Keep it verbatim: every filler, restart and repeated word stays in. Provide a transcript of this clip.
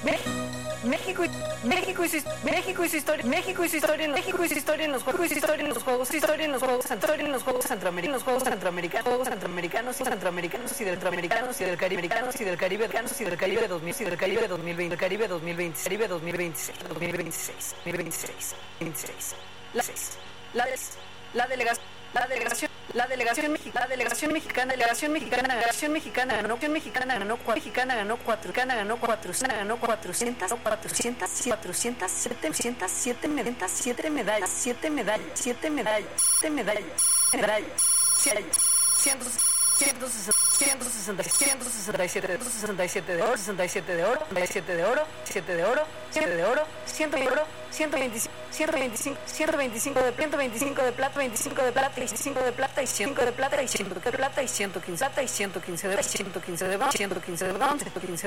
México y México y su México y su historia México y su historia México y su historia en los juegos su historia en los juegos su historia en los juegos historia en los juegos centroamericanos los juegos centroamericanos juegos centroamericanos y centroamericanos y del centroamericanos y del Caribe americanos y del Caribe y del Caribe dos mil y del Caribe dos mil veinte Caribe dos mil veinte Caribe dos mil veintiséis dos mil veintiséis dos mil veintiséis veintiséis la la la delegación la delegación la delegación mexicana la delegación mexicana delegación mexicana delegación mexicana ganó mexicana ganó mexicana ganó cuatro ganó cuatrocientos ganó cuatrocientos cuatrocientos cuatrocientos setecientos siete medallas siete medallas siete medallas siete medallas siete medallas medallas ciento ciento sesenta ciento sesenta y siete sesenta y siete de oro sesenta y siete de oro sesenta y siete de oro siete de oro siete de oro ciento de oro ciento veinticinco ciento veinticinco ciento veinticinco de ciento veinticinco de plata veinticinco de plata veinticinco de plata y cinco de plata y ciento de plata y ciento quince plata y ciento quince de ciento quince de bronce ciento quince de bronce ciento quince